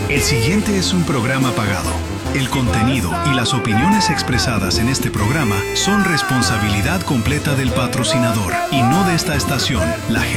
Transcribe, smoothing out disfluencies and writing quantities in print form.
El siguiente es un programa pagado. El contenido y las opiniones expresadas en este programa son responsabilidad completa del patrocinador y no de esta estación, la